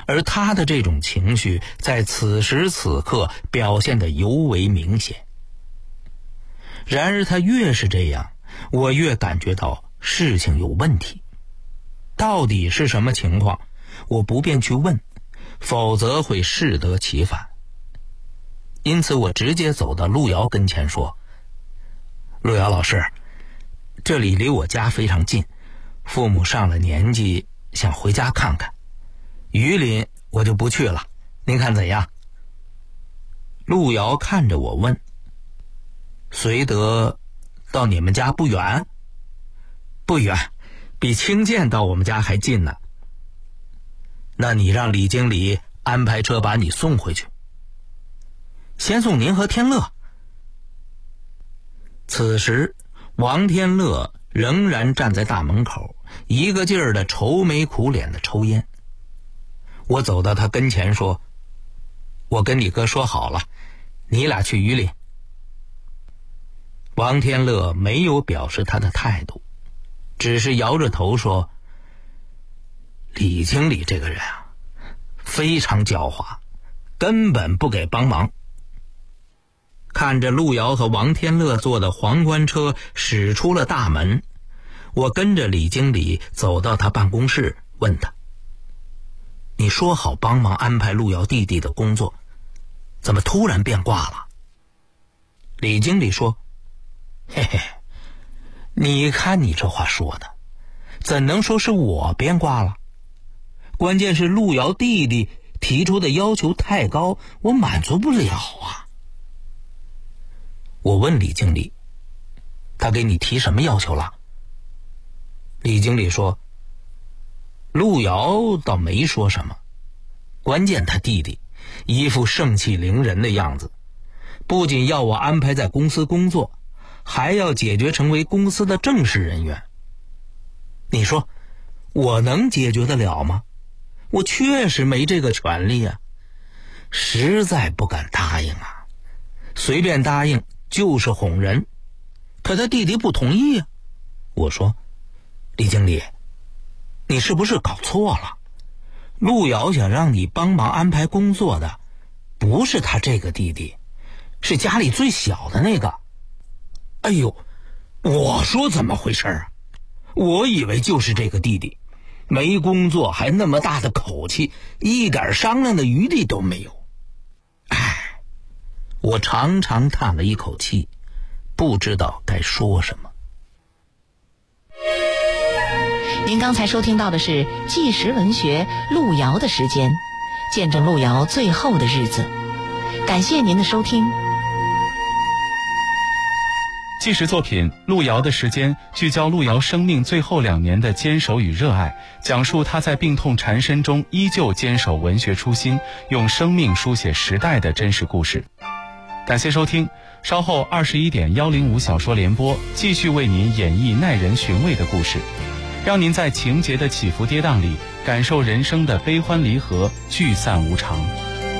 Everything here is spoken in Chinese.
而他的这种情绪在此时此刻表现得尤为明显。然而他越是这样，我越感觉到事情有问题。到底是什么情况，我不便去问，否则会适得其反。因此我直接走到陆遥跟前说：陆遥老师，这里离我家非常近，父母上了年纪，想回家看看。榆林我就不去了，您看怎样？陆遥看着我问：绥德到你们家不远？不远，比清涧到我们家还近呢。那你让李经理安排车把你送回去。先送您和天乐。此时王天乐仍然站在大门口，一个劲儿的愁眉苦脸的抽烟。我走到他跟前说：我跟你哥说好了，你俩去榆林。王天乐没有表示他的态度，只是摇着头说：李经理这个人啊，非常狡猾，根本不给帮忙。看着陆遥和王天乐坐的皇冠车驶出了大门，我跟着李经理走到他办公室，问他：你说好帮忙安排陆遥弟弟的工作，怎么突然变卦了？李经理说：嘿嘿，你看你这话说的，怎能说是我变卦了？关键是陆遥弟弟提出的要求太高，我满足不了啊。我问李经理：他给你提什么要求了？李经理说：陆遥倒没说什么，关键他弟弟一副盛气凌人的样子，不仅要我安排在公司工作，还要解决成为公司的正式人员。你说我能解决得了吗？我确实没这个权利啊，实在不敢答应啊。随便答应就是哄人，可他弟弟不同意啊。我说：李经理，你是不是搞错了？陆遥想让你帮忙安排工作的不是他这个弟弟，是家里最小的那个。哎呦，我说怎么回事啊？我以为就是这个弟弟，没工作还那么大的口气，一点商量的余地都没有。唉，我长长叹了一口气，不知道该说什么。 您刚才收听到的是纪实文学路遥的时间，见证路遥最后的日子。感谢您的收听。 纪实作品《路遥的时间》聚焦路遥生命最后2年的坚守与热爱，讲述他在病痛缠身中依旧坚守文学初心，用生命书写时代的真实故事。感谢收听，稍后21点105小说联播继续为您演绎耐人寻味的故事，让您在情节的起伏跌宕里感受人生的悲欢离合、聚散无常。